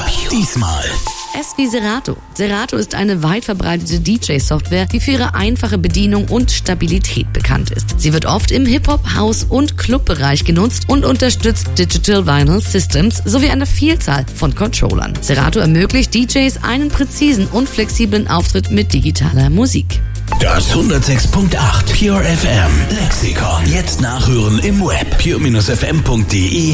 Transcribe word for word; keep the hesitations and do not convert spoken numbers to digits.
Pure. Diesmal. S wie Serato. Serato ist eine weit verbreitete D J-Software, die für ihre einfache Bedienung und Stabilität bekannt ist. Sie wird oft im Hip-Hop, House- und Clubbereich genutzt und unterstützt Digital Vinyl Systems sowie eine Vielzahl von Controllern. Serato ermöglicht D Js einen präzisen und flexiblen Auftritt mit digitaler Musik. Das hundertsechs Komma acht Pure F M Lexikon. Jetzt nachhören im Web pure Bindestrich f m punkt d e